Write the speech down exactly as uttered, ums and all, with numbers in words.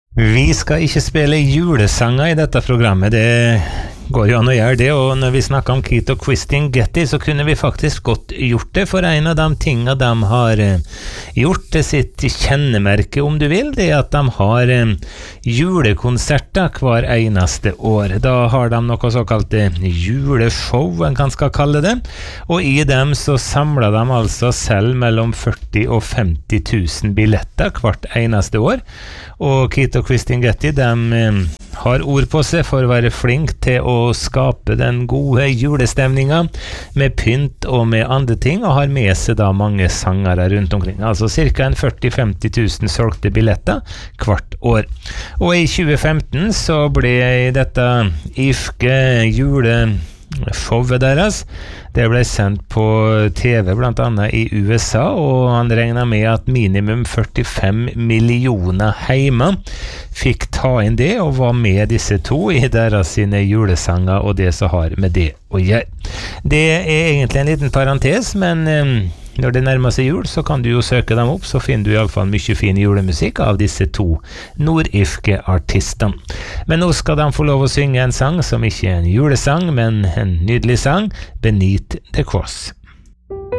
Vi skal ikke spille julesanger i dette programmet, det går jo an å gjøre det, og når vi snakker om Keith og Christine Getty, så kunne vi faktisk godt gjort det, for en av de tingene de har gjort til sitt kjennemerke, om du vil, det er at de har julekonserter hver eneste år. Da har de noe såkalt juleshow, en kan skal kalle det, og i dem så samler de altså selv mellom førti og femti tusen billetter hvert eneste år, og Keith og Christine Getty, de har ord på seg for å være flink til å skape den gode julestemningen med pynt og med andre ting, og har med seg da mange sangere rundt omkring. Altså cirka en førti til femti tusen solgte billetter hvert år. Og i tjue femten så ble dette irske juleshowet deres, det ble sendt på T V blant annet i U S A, og han regnet med at minimum førtifem millioner heimer fikk ta inn det, og var med disse to i deres sine julesanger, og det som har med det å gjøre. Det er egentlig en liten parentes, men um, når det nærmer seg jul, så kan du jo søke dem opp, så finner du i alle fall mye fin julemusikk av disse to nordirske artistene. Men nå skal de få lov å synge en sang som ikke er en julesang, men en nydelig sang, Beneath the Cross.